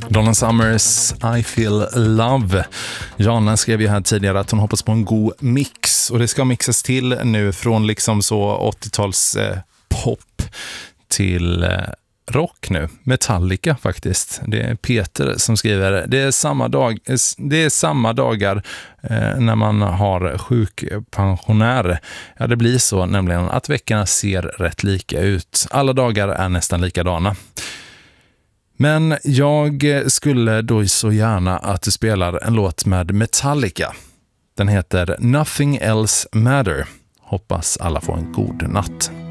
Donna Summers, I Feel Love. Jana skrev ju här tidigare att hon hoppas på en god mix. Och det ska mixas till nu från liksom så 80-tals pop till rock nu. Metallica faktiskt. Det är Peter som skriver. Det är samma dagar när man har sjukpensionär. Ja, det blir så nämligen att veckorna ser rätt lika ut. Alla dagar är nästan likadana. Men jag skulle då så gärna att du spelar en låt med Metallica. Den heter Nothing Else Matter. Hoppas alla får en god natt.